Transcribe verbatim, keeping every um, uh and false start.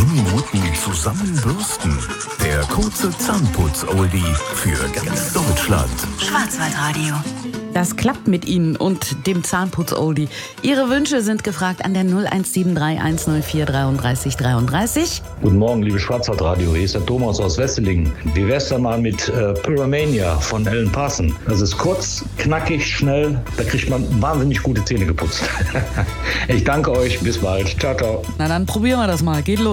zehn Minuten zusammenbürsten. Der kurze Zahnputz-Oldie für ganz Deutschland. Schwarzwaldradio. Das klappt mit Ihnen und dem Zahnputz-Oldie. Ihre Wünsche sind gefragt an der null eins sieben drei eins null vier dreiunddreißig dreiunddreißig. Guten Morgen, liebe Schwarzwaldradio. Hier ist der Thomas aus Wesseling. Wie wär's dann mal mit äh, Pyramania von Alan Parsons? Das ist kurz, knackig, schnell. Da kriegt man wahnsinnig gute Zähne geputzt. Ich danke euch. Bis bald. Ciao, ciao. Na dann probieren wir das mal. Geht los.